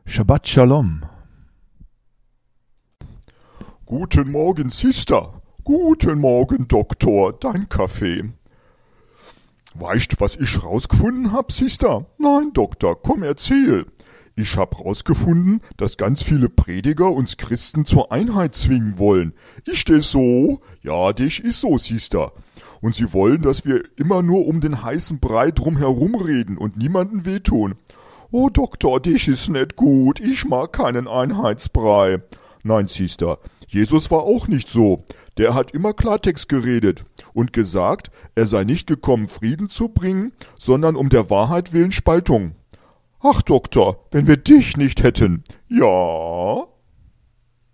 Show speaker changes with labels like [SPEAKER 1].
[SPEAKER 1] Shabbat Shalom.
[SPEAKER 2] Guten Morgen, Sister. Guten Morgen, Doktor. Dein Kaffee. Weißt, was ich rausgefunden hab, Sister? Nein, Doktor, komm, erzähl. Ich hab rausgefunden, dass ganz viele Prediger uns Christen zur Einheit zwingen wollen. Ist das so? Ja, das ist so, Sister. Und sie wollen, dass wir immer nur um den heißen Brei drum herum reden und niemanden wehtun. Oh, Doktor, das ist nicht gut. Ich mag keinen Einheitsbrei. Nein, Sister, Jesus war auch nicht so. Der hat immer Klartext geredet und gesagt, er sei nicht gekommen, Frieden zu bringen, sondern um der Wahrheit willen Spaltung. Ach, Doktor, wenn wir dich nicht hätten. Ja.